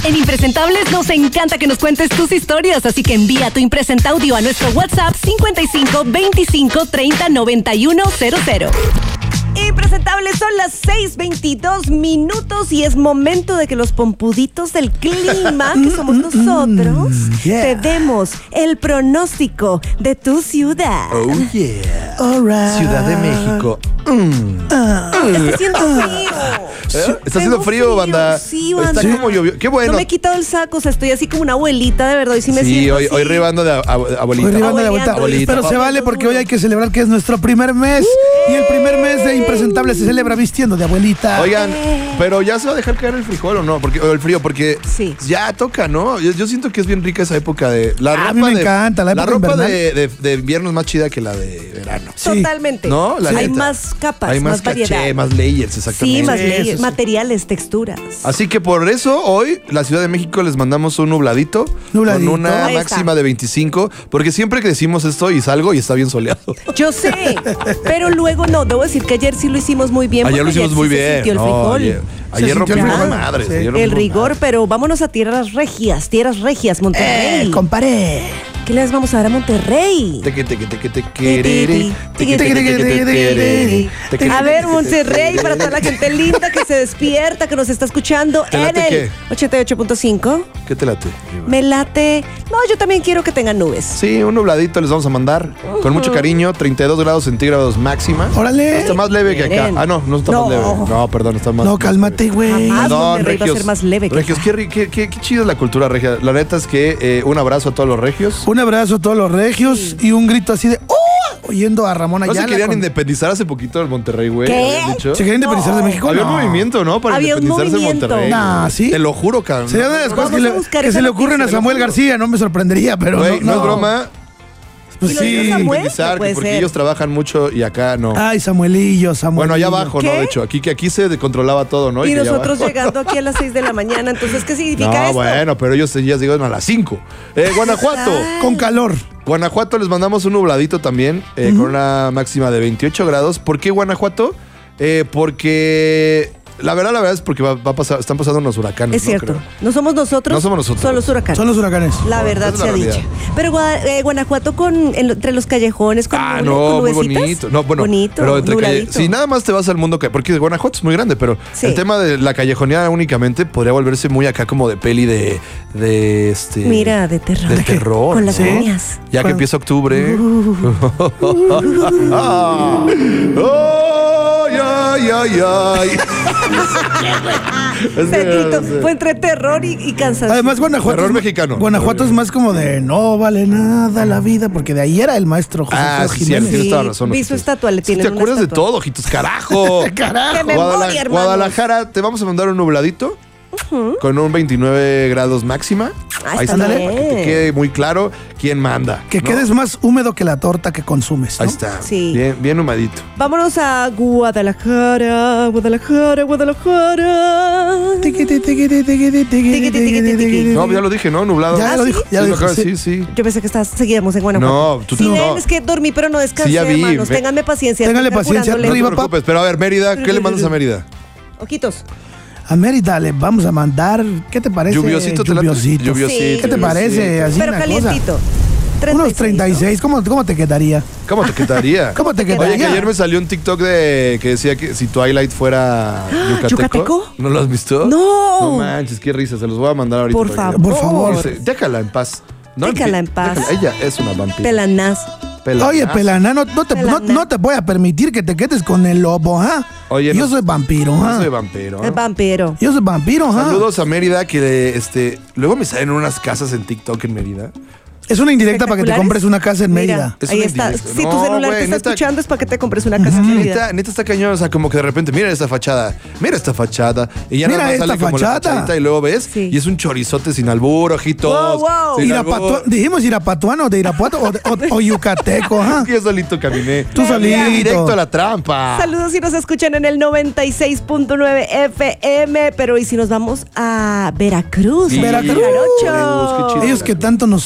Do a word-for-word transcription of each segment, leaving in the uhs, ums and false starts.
En Impresentables nos encanta que nos cuentes tus historias, así que envía tu Impresenta Audio a nuestro WhatsApp cincuenta y cinco veinticinco treinta noventa y uno cero cero. Impresentables, son las seis veintidós minutos y es momento de que los pompuditos del clima, que somos nosotros, yeah. te demos el pronóstico de tu ciudad. Oh, yeah. All right. Ciudad de México. Mm. Está haciendo frío. ¿Eh? Está haciendo Tengo frío, banda. Sí, banda. Está como llovió. Qué bueno. No me he quitado el saco, o sea, estoy así como una abuelita, de verdad. Y sí me Sí, siento hoy, así. hoy ribando de ab- abuelita. Hoy ribando de Abueleando. vuelta. Pero se Papá. vale porque hoy hay que celebrar que es nuestro primer mes. Y el primer mes de Impresentables se celebra vistiendo de abuelita. Oigan, pero ya se va a dejar caer el frijol o no, porque o el frío, porque Sí. ya toca, ¿no? Yo, yo siento que es bien rica esa época de la A ropa mí me de, encanta, la época ropa invernal. de, de, de invierno es más chida que la de verano. Sí. Totalmente. ¿No? La Hay neta. más capas, Hay más, más, caché, variedad. más layers, exactamente. Sí, más Sí, leyes, eso sí. materiales, texturas. Así que por eso hoy la Ciudad de México les mandamos un nubladito, Nubladito. con una Ahí está. máxima de veinticinco, porque siempre que decimos esto y salgo y está bien soleado. Yo sé, pero luego no, debo decir que ayer sí lo hicimos muy bien. Ayer lo porque hicimos muy sí se bien. sintió el No, frijol. ayer Se ayer sintió el rompimos frijol. madres. Sí. ayer El rompimos rigor, madres. pero vámonos a tierras regias, tierras regias, Monterrey. Eh, comparé. ¿Qué les vamos a dar a Monterrey? Teque, teque, teque, tequerere, teque, teque, teque, teque, teque, teque, A ver, teque, Monterrey, teque, para toda la gente linda que se despierta, que nos está escuchando ¿Te en late el qué? ochenta y ocho punto cinco. ¿Qué te late? Me late. No, yo también quiero que tengan nubes. Sí, un nubladito les vamos a mandar con mucho cariño, treinta y dos grados centígrados máxima. Órale. Está más leve que acá. Miren. Ah, no, no está No. más leve. No, perdón, está más. No, más cálmate, leve. güey. Jamás. Perdón, Monterrey va a ser más leve que Regios, acá. qué, ri- qué, qué, qué chido es la cultura regia. La neta es que eh, un abrazo a todos los regios. Un abrazo a todos los regios y un grito así de ¡oh! Oyendo a Ramón ¿No Ayala. se querían con- independizar hace poquito del Monterrey, güey? ¿Qué? ¿Habían dicho? ¿Se querían independizar de México? Había No. un movimiento, ¿no? Para Había un independizarse de movimiento. Monterrey. Nah, güey. ¿sí? Te lo juro, cabrón. Sería una de las Vamos cosas que, a le, buscar que esa se le ocurren a noticia, Samuel García. No me sorprendería, pero Güey, no, no es no. broma. Pues ¿Y lo dijo sí. Samuel? Independizar, No puede porque ser. ellos trabajan mucho y acá no. Ay, Samuelillo, Samuelillo. Bueno, allá abajo, ¿no? ¿Qué? De hecho, aquí que aquí se controlaba todo, ¿no? Y que allá nosotros abajo- llegando aquí a las seis de la mañana, entonces, ¿qué significa No, esto? bueno, pero ellos ya llegaron a las cinco. Eh, Guanajuato. Con calor. Guanajuato les mandamos un nubladito también, eh, con una máxima de veintiocho grados. ¿Por qué Guanajuato? Eh, porque la verdad, la verdad es porque va, va a pasar, están pasando unos huracanes. Es ¿no? cierto. Creo. No somos nosotros. No somos nosotros. Son los huracanes. Son los huracanes. La verdad Esa es la se ha realidad. dicho. Pero Gua- eh, Guanajuato con en lo- entre los callejones con Ah, nube- no, con muy nubecitas. bonito. No, bueno, bonito, pero entre calle, nubladito. si nada más te vas al mundo, que- porque Guanajuato es muy grande, pero Sí. el tema de la callejoneada únicamente podría volverse muy acá como de peli de, de este. Mira, de terror. De terror. Con las ¿no? uñas. Ya que Con- empieza octubre. Ay, ay, ay, ay. Es que, Pedrito, no sé. fue entre terror y, y cansancio. Además, Guanajuato. Terror es ma- mexicano. Guanajuato es más como de no vale nada la vida, porque de ahí era el maestro José Ah, Alfredo sí, cierto, Jiménez. tienes Sí, toda la razón. vi ojitos. su estatua, le Sí, tienen ¿Te una acuerdas de estatua. todo, ojitos? ¡Carajo! Carajo. ¡Qué memoria, Guadala- hermanos! Guadalajara, te vamos a mandar un nubladito. Con un veintinueve grados máxima. Ah, Ahí está está, bien. para que te quede muy claro quién manda. Que ¿no? quedes más húmedo que la torta que consumes, ¿no? Ahí está. Sí. Bien, bien humadito. Vámonos a Guadalajara, Guadalajara, Guadalajara. Tiqui, tiqui, tiqui, tiqui, tiqui, tiqui, Tiqui, tiqui, tiqui, tiqui. No, ya lo dije, ¿no? Nublado. Ya ¿Ah, lo sí? dijo, ya Sí, lo lo dijo. acabo de sí. decir, sí. Yo pensé que estás, seguíamos en Guanajuato. No, tú- sí, tú ven, no. es que dormí, pero no descansé, Sí, ya vi. hermanos. Ve- Ténganme paciencia. Ténganle estoy paciencia, carburándole. No te Arriba, pa. preocupes, pero a ver, Mérida, ¿qué le mandas a Mérida? Ojitos. A Mérida le vamos a mandar, ¿qué te parece? Lluviosito, te late? Lluviosito. Lluviosito. Sí. ¿Qué te parece? Así Pero una calientito. cosa. Unos treinta y seis, ¿cómo, cómo te quedaría? ¿Cómo te quedaría? ¿Cómo te Oye, quedaría? que ayer me salió un TikTok de que decía que si Twilight fuera yucateco. ¿Yucateco? ¿No lo has visto? No. No manches, qué risa. Se los voy a mandar ahorita. Por para que- favor. Por favor. Dice, déjala en paz. No, Déjala en paz. déjala. Ella es una vampira. Pelanaz. Pelanazo. Oye, Pelana, no, no te, no, Pelana. no te voy a permitir que te quedes con el lobo, ¿ah? Oye, Yo no- soy vampiro, No ¿ah? soy vampiro. ¿eh? El vampiro. Yo soy vampiro, ¿ah? Saludos a Mérida, que este luego me salen unas casas en TikTok en Mérida. Es una indirecta para que te ¿Espectaculares? compres una casa en Mérida. Mira, Es ahí una está. indirecta. Si tu No, celular güey, te está neta- escuchando es para que te compres una casa en Mérida. Neta, neta está cañón, o sea, como que de repente, mira esta fachada, mira esta fachada. Y ya Mira nada más esta sale como la fachada. fachadita y luego ves, Sí. y es un chorizote sin albur, ojitos. Wow, wow. sin Irapatua- albur. dijimos Irapatuano, de Irapuato o, de- o- o Yucateco, ¿ah? Es que yo solito caminé. Tú solito. Directo a la trampa. Saludos si nos escuchan en el noventa y seis punto nueve F M, pero hoy si nos vamos a Veracruz. Sí. a Veracruz. Jarocho. Qué chido. Ellos que tanto nos aman y tanto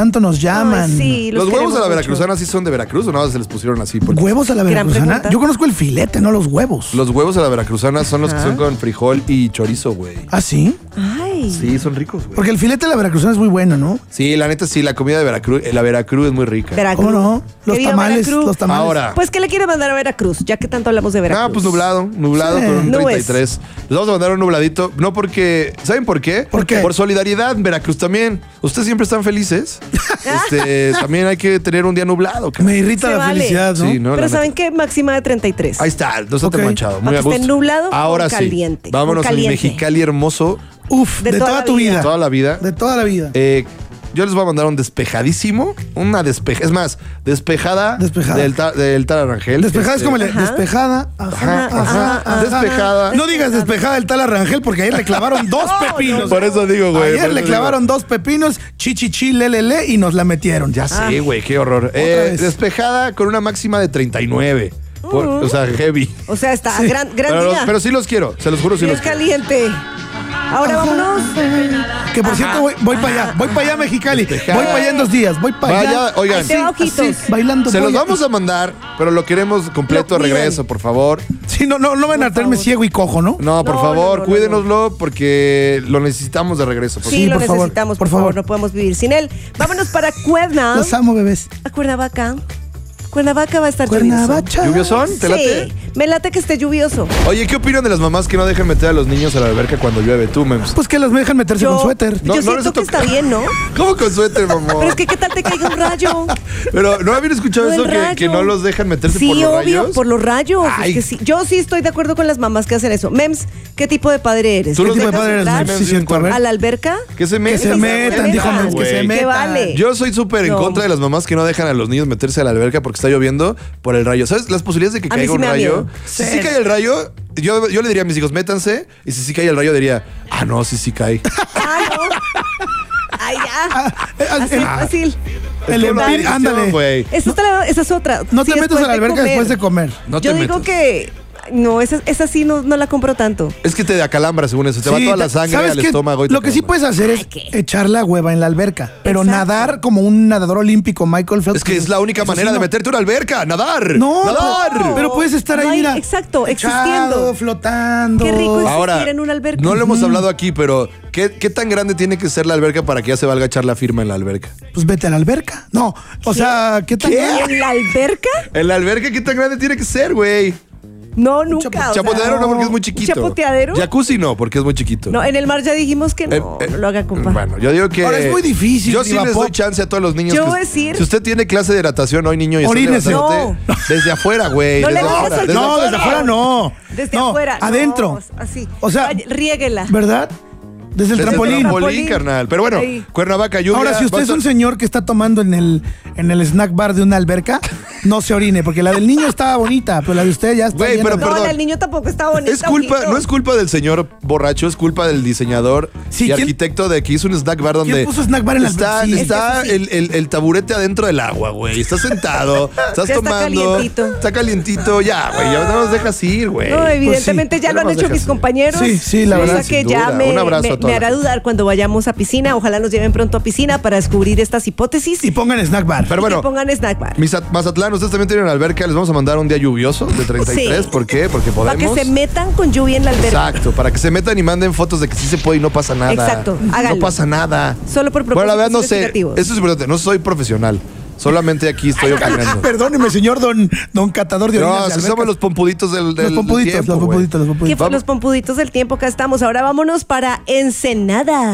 tanto nos llaman. Ay, sí, ¿Los, huevos a la queremos veracruzana mucho. sí son de Veracruz o nada se les pusieron así? Porque ¿Huevos a la Gran veracruzana? pregunta. Yo conozco el filete, no los huevos. los huevos a la veracruzana son los que Ajá. son con frijol y chorizo, güey. ¿Ah, sí? Ay. Sí, son ricos, güey. Porque el filete de la veracruzana es muy bueno, ¿no? Sí, la neta sí, la comida de Veracruz, eh, la Veracruz es muy rica. Veracruz. ¿Cómo no? Los Que viva tamales, Veracruz. los tamales. Ahora. Pues, ¿qué le quiere mandar a Veracruz? Ya que tanto hablamos de Veracruz. Ah, pues nublado, nublado Sí. con un Nubes. treinta y tres. Les vamos a mandar un nubladito, no porque, ¿saben por qué? ¿Por qué? Por solidaridad, Veracruz también. Ustedes siempre están felices. este, también hay que tener un día nublado, cara. Me irrita Se la vale. felicidad, ¿no? Sí, ¿no? Pero La ¿saben neta. qué? Máxima de treinta y tres. Ahí está, no está tan Ok. manchado. Muy Para a que esté gusto. nublado con Ahora sí. caliente, con Vámonos a caliente. Mexicali hermoso, Uf, de, De toda, toda tu la vida. vida. toda la vida. De toda la vida. Eh, yo les voy a mandar un despejadísimo, una despeja, es más, despejada, Despejada. del, ta- del tal Arangel. Despejada es Este, como le, Ajá. despejada. Ajá, Ajá, ajá, ajá. Despejada. No digas despejada del tal Arrangel porque ayer le clavaron dos pepinos. Por eso digo, güey. por Ayer eso le digo. clavaron dos pepinos, chichichi, lelele, y nos la metieron. Ya sé, güey, qué horror. Eh, vez. despejada con una máxima de treinta y nueve. Por- o sea, heavy. O sea, está gran, gran Pero, los- día. pero sí los quiero, se los juro, sí Bien los quiero. caliente. Ahora vámonos. Que por cierto, voy, voy para allá, voy para allá, Mexicali. Despejada. Voy para allá en dos días, voy para allá. Vaya, oigan, Ahí te va, ojitos. Así, bailando. se los voy a- vamos a mandar, pero lo queremos completo Lo de cuidan. regreso, por favor. Sí, no, no, no van a traerme favor. ciego y cojo, ¿no? No, por No, favor, no, no, cuídenoslo porque lo necesitamos de regreso. por Sí, Sí, lo por favor, necesitamos, por por favor. favor. No podemos vivir sin él. Vámonos para Cuerna. Los amo, bebés. A Cuernavaca. Cuernavaca va a estar Cuernavaca. ¿Lluvioso? ¿Te late? Sí, me late que esté lluvioso. Oye, ¿qué opinan de las mamás que no dejan meter a los niños a la alberca cuando llueve? Tú, Mems. Pues que los dejan meterse Yo, con suéter. No, yo no les siento ha que está tocado. bien, ¿no? ¿Cómo con suéter, mamá? Pero es que ¿qué tal te caiga un rayo? Pero ¿no habían escuchado No, el eso que, rayo. que no los dejan meterse Sí, por los obvio, rayos? por los rayos. Ay. Es que sí. Yo sí estoy de acuerdo con las mamás que hacen eso. Mems, ¿qué tipo de padre eres? ¿Tú ¿Te los ¿Qué tipo de dejas padre eres? entrar Mems, Sí, cierto, a ver. ¿A la alberca? Que se Que metan. se se metan, dijo metan, Mems, que se güey. metan. Que vale. Yo soy súper en No. contra de las mamás que no dejan a los niños meterse a la alberca porque está lloviendo por el rayo. ¿Sabes? Las posibilidades de que A mí caiga sí un me da rayo. miedo. Si sí cae el rayo, yo, yo le diría a mis hijos, métanse. Y si sí cae el rayo, diría, ah, no, sí, sí cae. Ah, no. Ay, ya. eh, Así, el- fácil. El Es como una empir- bendición, ándale. güey. Esa, es la- esa es otra. No Sí, te metas después a la de alberca comer. después de comer. No Yo te digo metas. que no, esa, esa sí no, no la compro tanto. Es que te acalambra según eso. Te va Sí, toda la ta- sangre ¿sabes al qué? estómago. Y te Lo que sí acalambra. puedes hacer es Ay, ¿qué? echar la hueva en la alberca. Pero Exacto. nadar como un nadador olímpico, Michael Phelps. Es que es la única eso sí manera de no. meterte a una alberca, nadar. No, nadar. pero, pero puedes estar ahí, No hay- mira. exacto, echado, existiendo. flotando. Qué rico es Ahora, existir en una alberca. no lo hemos hablado aquí, pero ¿qué, ¿qué tan grande tiene que ser la alberca para que ya se valga echar la firma en la alberca? Pues vete a la alberca. No, o sea, ¿qué tan ¿En la alberca? ¿En la alberca qué tan grande tiene que ser, güey? No, nunca. chapo- o sea, Chapoteadero no, porque es muy chiquito. ¿Chapoteadero? Jacuzzi no, porque es muy chiquito. No, en el mar ya dijimos que no, Eh, eh, no lo haga, compa. Bueno, yo digo que. Ahora es muy difícil, Yo sí Diva les doy Pop. chance a todos los niños. Yo que- voy a decir- Si usted tiene clase de natación hoy, niño, y está Orínese. levantándote, desde afuera, güey. No le desde digas afuera, al desde No, desde afuera no. Desde No, afuera. no, adentro. así. O sea, Vaya, riéguela. ¿verdad? Desde el Desde trampolín. el trampolín, Trampolín. carnal. Pero bueno, Ahí. Cuernavaca, lluvia. Ahora, si usted va a es un estar- señor que está tomando en el, en el snack bar de una alberca, no se orine, porque la del niño estaba bonita, pero la de usted ya está Güey, llena pero de- No, perdón. la del niño tampoco está bonita. Es culpa, ojito. no es culpa del señor borracho, es culpa del diseñador Sí, y ¿quién- arquitecto de que hizo un snack bar donde puso snack bar en la está, alberca? Sí. está Es que el, el- el taburete adentro del agua, güey. Estás sentado, estás Ya está tomando. calientito. Está calientito, ya, güey. Ya no nos dejas ir, güey. No, evidentemente ya Ya lo han no nos hecho dejas mis ir. compañeros. Sí, sí, la Cosa verdad, que sin ya duda. me, Un abrazo me- a toda me hará la- dudar cuando vayamos a piscina. Ojalá nos lleven pronto a piscina para descubrir estas hipótesis. Y pongan snack bar. Pero y bueno, que pongan snack bar. Misat- Mazatlán, ustedes también tienen alberca. Les vamos a mandar un día lluvioso de treinta y tres. Sí. ¿Por qué? Porque podemos. Para que se metan con lluvia en la alberca. Exacto, para que se metan y manden fotos de que sí se puede y no pasa nada. Exacto, háganlo. No pasa nada. Solo por Bueno, la verdad no propósitos sé. investigativos. Eso es importante. No soy profesional. Solamente aquí estoy opinando. Perdóneme, señor don, don catador de No, orinas de si somos albercas. los pompuditos del, del Los pompuditos, tiempo, los güey. pompuditos, los ¿Qué pompuditos. fue los pompuditos del tiempo? Acá estamos. Ahora vámonos para Ensenada.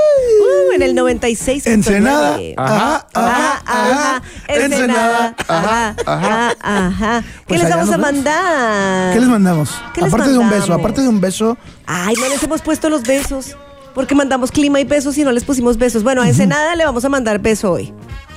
Uh, en el noventa y seis. Ensenada. Ajá, Ajá, ajá. Ensenada. Ajá, ajá, ajá. ¿Qué Pues les allá vamos a nos vemos. mandar? ¿Qué les mandamos? ¿Qué les aparte de un beso, mandamos? aparte de un beso, Ay, no les hemos puesto los besos. Porque mandamos clima y besos y no les pusimos besos. Bueno, a Ensenada le vamos a mandar beso hoy.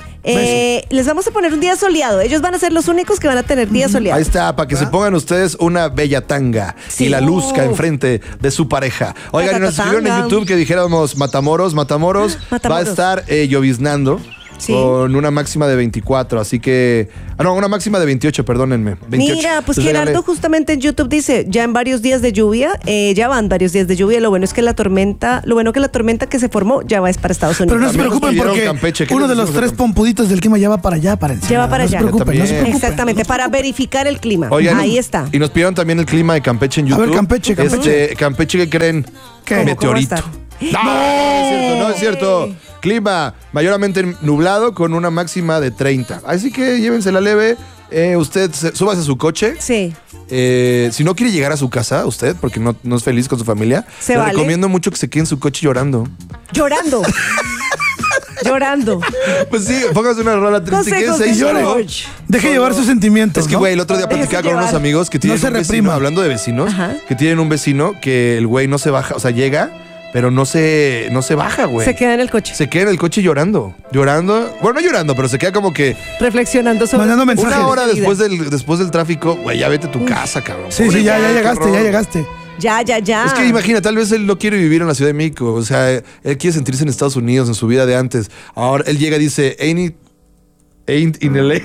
Eh, les vamos a poner un día soleado. Ellos van a ser los únicos que van a tener día soleado. Ahí está, para que se pongan ustedes una bella tanga Sí. y la luzca Uh. enfrente de su pareja. Oigan, y nos Tatatanga. escribieron en YouTube que dijéramos Matamoros, Matamoros, va a Matamoros. estar eh, lloviznando. Sí. con una máxima de veinticuatro, así que... Ah, no, una máxima de veintiocho, perdónenme. veintiocho. Mira, pues Entonces, Gerardo regale- justamente en YouTube dice, ya en varios días de lluvia, eh, ya van varios días de lluvia, lo bueno es que la tormenta, lo bueno que la tormenta que se formó ya va es para Estados Unidos. Pero no se También nos preocupen pidieron porque Campeche. ¿Qué uno les de los decimos de tres Campeche? pompuditos del clima ya va para allá, para encima. Ya va para no allá. Se preocupen, no se También. preocupen. Exactamente, para verificar el clima. Oigan, Ahí está. Y nos pidieron también el clima de Campeche en A YouTube. ver, Campeche, Campeche. Este, Campeche, ¿qué creen? ¿Qué? ¿Cómo- Meteorito. cómo va a No, no es cierto, no es cierto. Clima mayormente nublado con una máxima de treinta. Así que llévensela leve. Eh, usted se- súbase a su coche. Sí. Eh, si no quiere llegar a su casa, usted, porque no, no es feliz con su familia, Se le vale. recomiendo mucho que se quede en su coche llorando. Llorando. Llorando. Pues sí, póngase una rola triste, Consejos quédese ahí de llore. George. Deje llevar sus sentimientos. Es que, ¿no? güey, el otro día Déjese platicaba con unos llevar. amigos que tienen No se un vecino, reprima. hablando de vecinos, Ajá. que tienen un vecino que el güey no se baja, o sea, llega, pero no se, no se baja, güey. Se queda en el coche, Se queda en el coche llorando. Llorando. Bueno, no llorando, pero se queda como que reflexionando sobre Mandando mensajes. una hora su vida. después del, después del tráfico, güey, ya vete a tu casa, cabrón. Sí, Pobre sí, ya, ya güey, llegaste, qué ya horror. llegaste. Ya, ya, ya. Es que imagina, tal vez él no quiere vivir en la Ciudad de México. O sea, él quiere sentirse en Estados Unidos, en su vida de antes. Ahora él llega y dice, ain't, it- ain't in L A.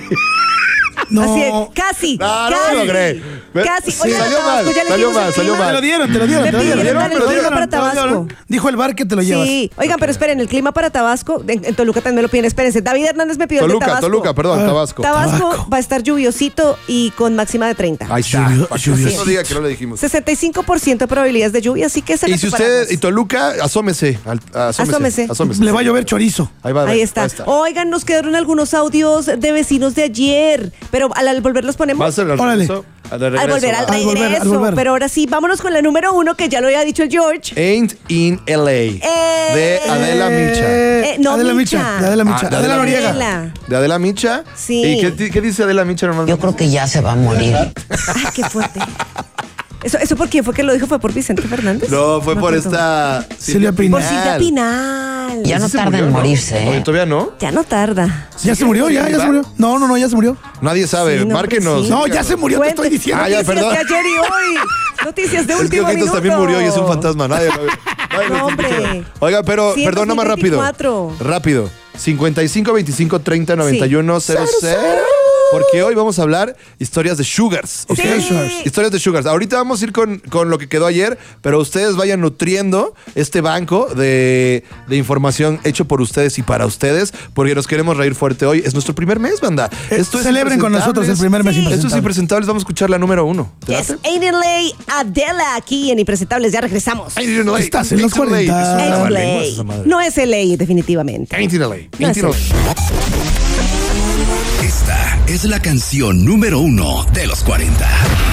No. Así es, casi. No, no casi, lo logré. Casi. Sí, Oigan, salió Tabasco, mal, ya le salió dimos mal, el salió clima. Te lo dieron, te lo dieron, Me te lo dieron. pidieron Te el lo clima dieron, para te lo dieron. Tabasco. Dijo el bar que te lo llevas. Sí, oigan, pero esperen, el clima para Tabasco, en, en Toluca también me lo piden, espérense. David Hernández me pidió el de Toluca, Tabasco. Toluca, perdón, Ah. Tabasco. Tabasco Tabaco. va a estar lluviosito y con máxima de treinta. Ahí está. Lluvio- Para que usted lluviosito. no diga que no le dijimos. sesenta y cinco por ciento de probabilidades de lluvia, así que se Y si usted, y Toluca, asómese. al- Asómese. Asómese. asómese. Le va a llover chorizo. Ahí va. Ahí está. Oigan, nos quedaron algunos audios de vecinos de ayer, pero al, al volver los ponemos. Va a ser al Órale. regreso. Al de Al regreso, volver, al va. Al volver, al regreso. volver. Pero ahora sí, vámonos con la número uno, que ya lo había dicho el George. Ain't in L A. Eh. De Adela Micha. Eh, no, Adela Micha. Micha. De Adela Micha. Ah, de Adela Adela Noriega. Adela. De Adela Micha. Sí. ¿Y qué, di- qué dice Adela Micha normalmente? Yo creo que ya se va a morir. Ay, qué fuerte. ¿Eso, ¿Eso por quién fue que lo dijo? ¿Fue por Vicente Fernández? No, fue Me por acuerdo. esta... Silvia Pinal. Por Silvia Pinal. Ya no ¿Sí se tarda murió, en no? morirse, ¿eh? Oye, ¿todavía no? Ya no tarda. ¿Ya se murió? ¿Ya? ¿Ya se murió? No, no, no, ya se murió. Nadie sabe. Sí, no, Márquenos. sí. No, ya se murió, te Cuente. estoy diciendo. Ah, ya, Noticias perdón. de ayer y hoy. Noticias de Es que último Ojitos minuto. también murió y es un fantasma. Nadie lo ve. Nadie lo No, escucha. hombre. Oiga, pero, Sí, en perdón, nada más rápido. dos mil veinticuatro. Rápido. cincuenta y cinco, veinticinco, treinta, noventa y uno, cero cero. Porque hoy vamos a hablar historias de sugars. ¿ok? Sí. Historias de sugars. Ahorita vamos a ir con, con lo que quedó ayer, pero ustedes vayan nutriendo este banco de, de información hecho por ustedes y para ustedes, porque nos queremos reír fuerte hoy. Es nuestro primer mes, banda. Esto es Celebren con nosotros el primer mes Sí. Esto es impresentable. impresentables. Vamos a escuchar la número uno. ¿Te Yes, late? Ain't It Lay, Adela, aquí en Impresentables. Ya regresamos. Ain't it L A. Estás en los Ain't it L A. cuarenta. Es una Ain't It trabalenguas Lay. esa madre. No es L A, definitivamente. Ain't it L A. No Ain't es it L A. Esta es la canción número uno de los cuarenta.